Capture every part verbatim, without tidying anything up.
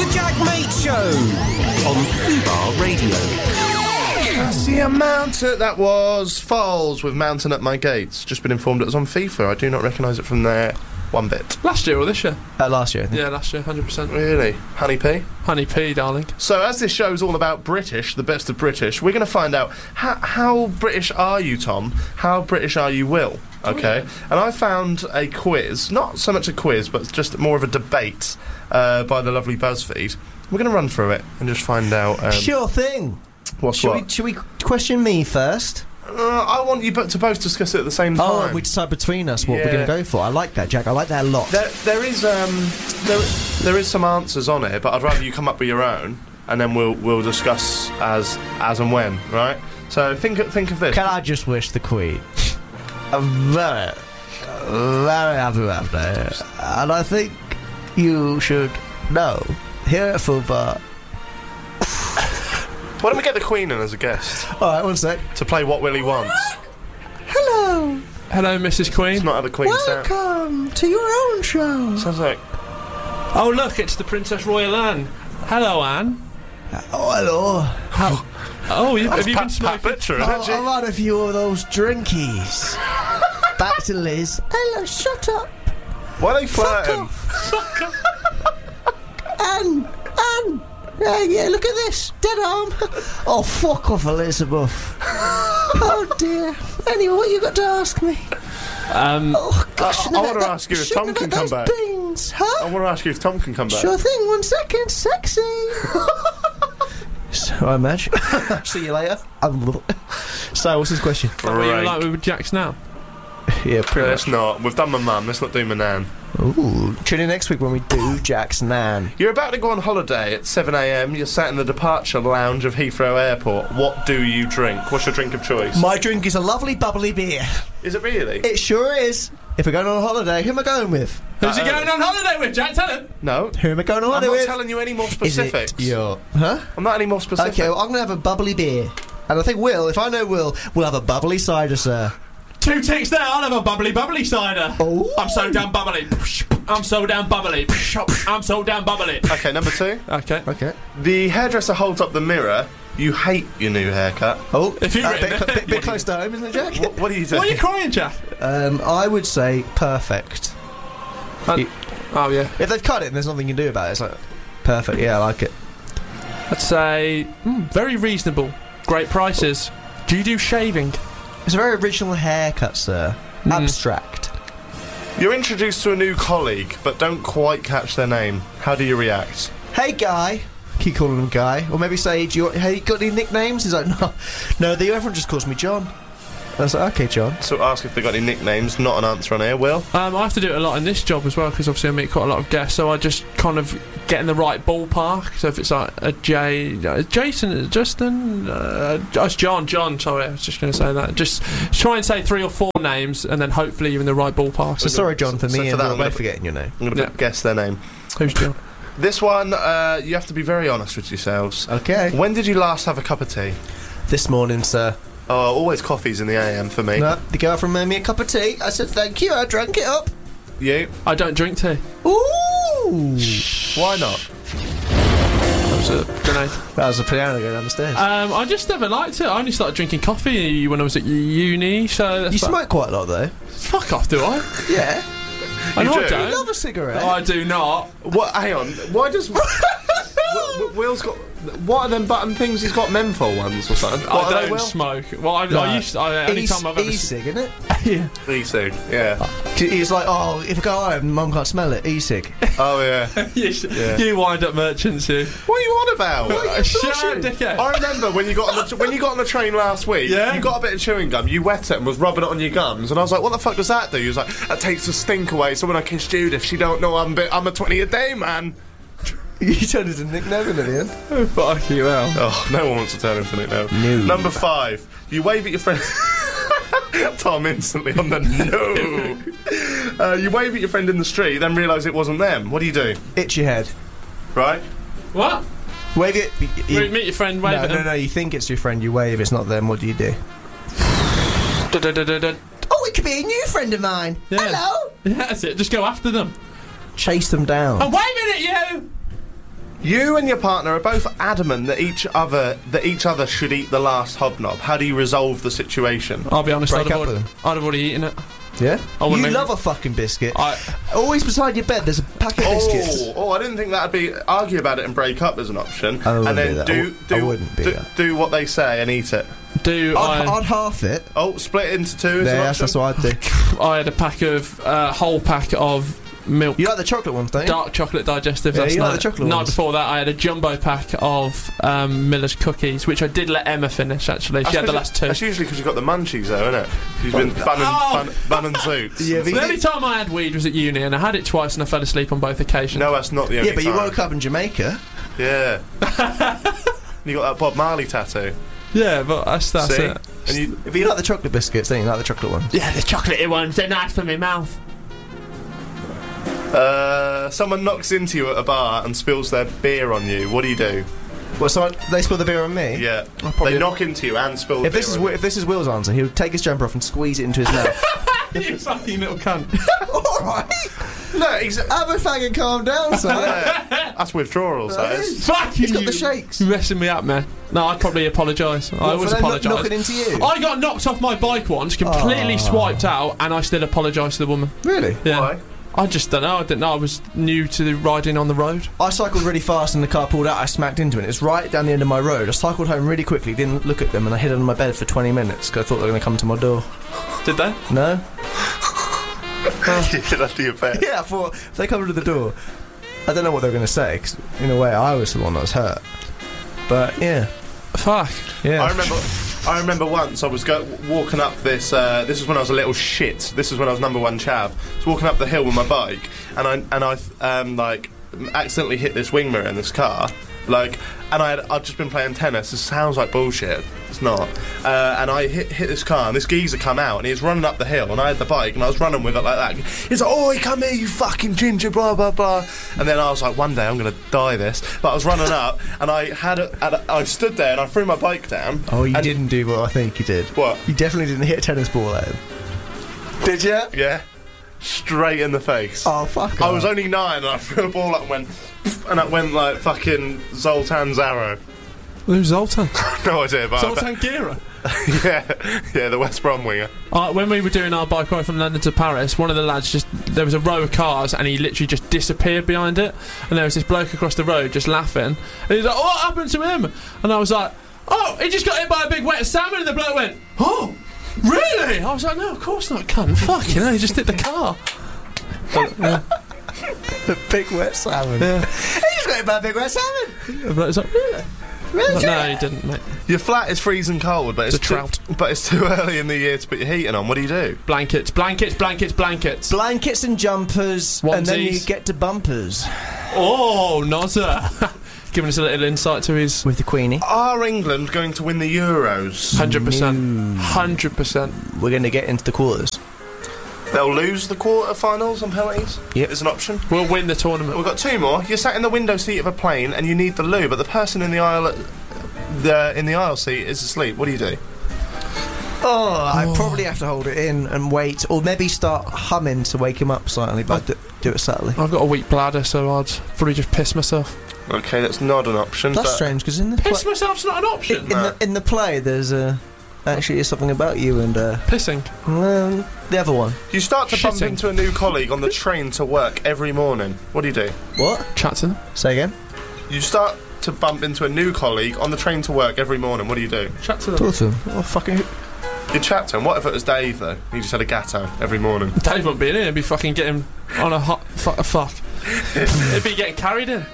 The Jack Mate Show on Fubar Radio. I see a mountain. That was Falls with Mountain at My Gates. Just been informed it was on FIFA. I do not recognise it from there one bit. Last year or this year? Uh, last year, I think. Yeah, last year, one hundred percent. Really? Honey P? Honey P, darling. So, as this show's all about British, the best of British, we're going to find out how, how British are you, Tom? How British are you, Will? Okay. Oh, yeah. And I found a quiz, not so much a quiz, but just more of a debate uh, by the lovely BuzzFeed. We're going to run through it and just find out. Um, sure thing. What's should what? We, should we question me first? Uh, I want you to both discuss it at the same time. Oh, and we decide between us what yeah. we're going to go for. I like that, Jack. I like that a lot. There, there is um, there, there is some answers on it, but I'd rather you come up with your own, and then we'll we'll discuss as as and when, right? So think think of this. Can I just wish the Queen a very, very happy birthday? And I think you should know here at Fubar. Why don't we get the Queen in as a guest? Alright, one sec. To play What Willie Wants. Hello. Hello, Missus Queen. It's not how the Queen sounds. Welcome to your own show. Sounds like... Oh, look, it's the Princess Royal Anne. Hello, Anne. Oh, hello. How? Oh, you, have you Pat, been smoking? Pat Butcher, Oh, isn't she? I've had a few of those drinkies. Back to Liz. Hello, shut up. Why are they flirting? Fuck off. Anne, Anne. Yeah, yeah, look at this. Dead arm. Oh, fuck off, Elizabeth. Oh, dear. Anyway, what you got to ask me? Um, oh, gosh. I, I want to ask you if Tom can come back. Beans, huh? I want to ask you if Tom can come back. Sure thing, one second. Sexy. So, I imagine. See you later. So, what's his question? What you like with Jack's now? Yeah, pretty Let's much. not. We've done my mum. Let's not do my nan. Ooh. Tune in next week when we do Jack's nan. You're about to go on holiday at seven a m. You're sat in the departure lounge of Heathrow Airport. What do you drink? What's your drink of choice? My drink is a lovely bubbly beer. Is it really? It sure is. If we're going on holiday, who am I going with? Who's Uh, he going on holiday with, Jack? Tell him. No. Who am I going on I'm holiday not with? telling you any more Is specifics. it your... Huh? I'm not any more specific. Okay, well, I'm going to have a bubbly beer. And I think Will, if I know Will, we'll have a bubbly cider, sir. Two ticks there. I'll have a bubbly, bubbly cider. Oh. I'm so damn bubbly. I'm so damn bubbly. I'm so damn bubbly. Okay, number two. Okay. Okay. The hairdresser holds up the mirror. You hate your new haircut. Oh, If you've uh, written bit, it- bit, bit close to home, isn't it, Jack? What, what are you doing? Why are you crying, Jack? Um, I would say perfect. Uh, You- oh, yeah. If they've cut it and there's nothing you can do about it, it's like, perfect, yeah, I like it. I'd say mm, very reasonable. Great prices. Do you do shaving? It's a very original haircut, sir. Mm. Abstract. You're introduced to a new colleague, but don't quite catch their name. How do you react? Hey, Guy. Keep calling him Guy. Or maybe say, do you, hey, got any nicknames? He's like, no. No, the everyone just calls me John. I was like, okay, John. So ask if they've got any nicknames. Not an answer on here, Will. Um, I have to do it a lot in this job as well because obviously I meet quite a lot of guests, so I just kind of get in the right ballpark. So if it's like a J, uh, Jason, Justin, uh, oh, it's John, John. Sorry, I was just going to say that. Just try and say three or four names, and then hopefully you're in the right ballpark. So sorry, Jonathan, So me for and that, Will I'm both gonna- forgetting your name. I'm going to Yeah. guess their name. Who's John? This one, uh, you have to be very honest with yourselves. Okay. When did you last have a cup of tea? This morning, sir. Oh, always coffees in the A M for me. No, the girl from made me a cup of tea. I said, thank you, I drank it up. You? I don't drink tea. Ooh! Why not? That was a grenade. That was a piano going down the stairs. Um, I just never liked it. I only started drinking coffee when I was at uni. So that's you like- smoke quite a lot, though. Fuck off, do I? Yeah. I know do? I You don't. love a cigarette. I do not. What? Hang on. Why does... W- w- Will's got... What are them button things? He's got menthol ones or something. What I are they, don't Will? smoke. Well, I, No. I used to, I, any E- time I've ever E-cig, isn't it? yeah. E-cig, yeah. He's like, oh, if I go home, Mum can't smell it. E-cig. Oh, yeah. you, Yeah. you wind up merchants, you. What are you on about? Uh, Shut up, dickhead. I remember when you got on the when you got on the train last week. Yeah. You got a bit of chewing gum. You wet it and was rubbing it on your gums, and I was like, "What the fuck does that do?" He was like, "That takes the stink away." So when I kiss Judith, she don't know I'm a bit, I'm a twenty a day man. You turned it into Nick Nevin at the end. Oh, fuck you, well. Oh, no one wants to turn into it now. No. Number five. You wave at your friend. Tom instantly on the no. uh, you wave at your friend in the street, then realise it wasn't them. What do you do? Itch your head. Right? What? Wave it. y- y- You meet your friend, wave no, at no, him. no, you think it's your friend, you wave, it's not them, what do you do? Da-da-da-da-da. Oh, it could be a new friend of mine. Yeah. Hello. Yeah, that's it. Just go after them. Chase them down. I'm waving at you! You and your partner are both adamant that each other that each other should eat the last hobnob. How do you resolve the situation? I'll be honest, Break I'd have, up already, with I'd have already eaten it. Yeah? I You wouldn't make- love a fucking biscuit. I, Always beside your bed, there's a packet of biscuits. Oh, oh, I didn't think that'd be argue about it and break up as an option, I wouldn't and then do that. do I w- do I wouldn't do do, that. do what they say and eat it. do I'd, I, I'd half it. Oh, split it into two. As Yeah, an that's, option. that's what I'd do. I had a pack of, uh, whole pack of milk. You like the chocolate ones, don't you? Dark chocolate digestives Yeah, last you like night. the chocolate night ones. before that, I had a jumbo pack of um, Miller's cookies, which I did let Emma finish. Actually, she That's had the 'cause last it- two. That's usually because you've got the munchies, though, isn't it? She's been bun and, Oh! bun, bun and suits. Yeah, but The you only did- time I had weed was at uni, and I had it twice, and I fell asleep on both occasions. No, that's not the only Yeah, but you time. woke up in Jamaica. Yeah. You got that Bob Marley tattoo. Yeah, but that's that's See? it. And you, If you like the chocolate biscuits, then you like the chocolate ones. Yeah, the chocolatey ones, they're nice for my mouth. uh, someone knocks into you at a bar and spills their beer on you. What do you do? Well, so they spill the beer on me. Yeah. probably- They knock into you and spill. If beer this is on Wi- you. if this is Will's answer, he would take his jumper off and squeeze it into his mouth. You fucking little cunt. All right, no, exactly. have a fag and calm down, son. That's withdrawals. That is. Fuck He's got you. the shakes. You're messing me up, man. No, I'd probably apologise. I What, always for them kno- apologise. knocking into you. I got knocked off my bike once, completely Oh. swiped out, and I still apologised to the woman. Really? Yeah. Why? I just don't know. I didn't know. I was new to the riding on the road. I cycled really fast and the car pulled out. I smacked into it. It was right down the end of my road. I cycled home really quickly, didn't look at them, and I hid under my bed for twenty minutes because I thought they were going to come to my door. Did they? No? You get under your bed. Yeah, I thought if they come to the door, I don't know what they were going to say, 'cause in a way I was the one that was hurt. But yeah, Fuck. yeah. I remember. I remember once I was go- walking up this. Uh, this was when I was a little shit. This was when I was number one chav. I was walking up the hill with my bike, and I and I um, like accidentally hit this wing mirror in this car. Like, and I had I'd just been playing tennis. This sounds like bullshit. It's not. Uh, and I hit hit this car, and this geezer come out, and he was running up the hill, and I had the bike, and I was running with it like that. He's like, "Oi, come here, you fucking ginger, blah blah blah." And then I was like, "One day I'm gonna die this." But I was running up, and I had a, had a I stood there, and I threw my bike down. Oh, you and- didn't do what I think you did. What? You definitely didn't hit a tennis ball at him. Did you? Yeah, straight in the face. Oh, fuck I was off. only nine, and I threw a ball up and went, and it went like fucking Zoltan's arrow. Who's Zoltan? No idea, but I bet- Zoltan Gira. yeah, yeah, the West Brom winger. Uh, when we were doing our bike ride from London to Paris, one of the lads just there was a row of cars and he literally just disappeared behind it, and there was this bloke across the road just laughing, and he's like, "What happened to him?" And I was like, "Oh, he just got hit by a big wet salmon," and the bloke went, "Oh, really?" I was like, "No, of course not, cunt. Fucking hell, he just hit the car." But, yeah, The big wet salmon. yeah. He just got hit by a big wet salmon. The bloke's like, "Really?" Really? But no, he didn't, mate. Your flat is freezing cold, but it's, It's a too, trout. but it's too early in the year to put your heating on. What do you do? Blankets, blankets, blankets, blankets. Blankets and jumpers, and then you Onesies. get to bumpers Oh, Nozza. Giving us a little insight to his with the Queenie. Are England going to win the Euros? one hundred percent. one hundred percent. We're going to get into the quarters. They'll lose the quarter-finals on penalties. Yep. Is an option. We'll win the tournament. We've got two more. You're sat in the window seat of a plane and you need the loo, but the person in the aisle, the in the aisle seat is asleep. What do you do? Oh, I probably have to hold it in and wait, or maybe start humming to wake him up slightly, but do, do it subtly. I've got a weak bladder, so I'd probably just piss myself. Okay, that's not an option. That's but strange because in the Piss pla- myself's not an option. in, in the in the play there's uh, actually is something about you and uh, Pissing. um, the other one. You start to bump Shitting. into a new colleague on the train to work every morning. What do you do? What? Chat to them. Say again. You start to bump into a new colleague on the train to work every morning. What do you do? Chat to them. Talk to him. Oh fucking. You chat to him. What if it was Dave though? He just had a gatto every morning. Dave won't be in it. He'd be fucking getting on a hot fu- a fuck. He'd be getting carried in.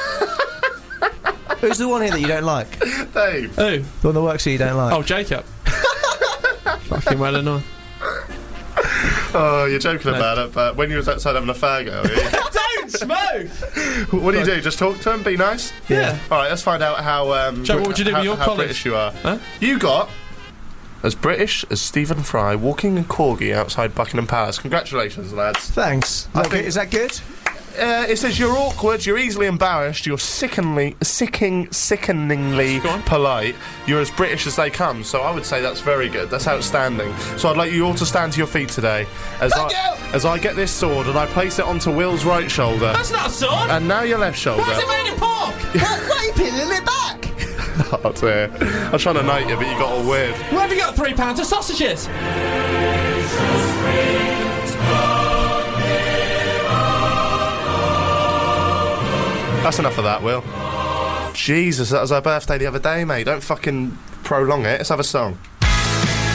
Who's the one here that you don't like? Dave. Who? The one that works here you don't like? Oh, Jacob. Fucking well annoying. Oh, you're joking No. about it, but when you was outside having a fag, are Don't smoke. you? What do you do? Just talk to him? Be nice? Yeah. All right, let's find out how. Um, Joe, what would you do how, with your how college? British you are. Huh? You got as British as Stephen Fry walking a corgi outside Buckingham Palace. Congratulations, lads. Thanks. I Okay, think- is that good? uh, it says you're awkward, you're easily embarrassed, you're sickeningly, sicking, sickeningly Go on. polite. You're as British as they come. So I would say that's very good. That's outstanding. So I'd like you all to stand to your feet today as Thank I you. as I get this sword and I place it onto Will's right shoulder, That's not a sword! and now your left shoulder. Why is it made of pork? Why, why are you peeling it back? Oh dear. I was trying to knight you, but you got all weird. Where have you got three pounds of sausages? That's enough of that, Will. Jesus, that was our birthday the other day, mate. Don't fucking prolong it. Let's have a song.